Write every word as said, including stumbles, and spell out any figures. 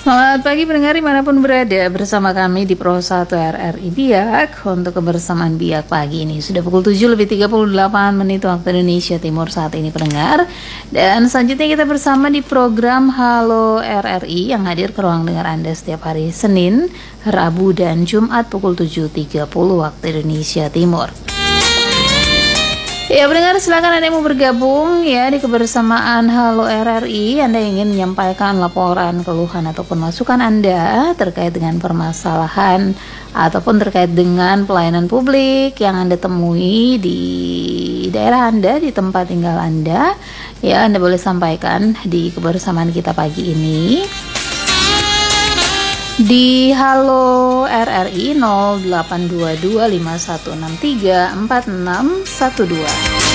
Selamat pagi pendengar dimanapun berada, bersama kami di Pro satu R R I Biak untuk kebersamaan Biak pagi ini. Sudah pukul tujuh lebih tiga puluh delapan menit waktu Indonesia Timur saat ini pendengar. Dan selanjutnya kita bersama di program Halo R R I yang hadir ke ruang dengar Anda setiap hari Senin, Rabu dan Jumat pukul tujuh tiga puluh waktu Indonesia Timur. Ya pendengar, silakan Anda yang mau bergabung ya di kebersamaan Halo R R I. Anda ingin menyampaikan laporan, keluhan ataupun masukan Anda terkait dengan permasalahan ataupun terkait dengan pelayanan publik yang Anda temui di daerah Anda, di tempat tinggal Anda. Ya, Anda boleh sampaikan di kebersamaan kita pagi ini di Halo R R I nol delapan dua dua lima satu enam tiga empat enam satu dua.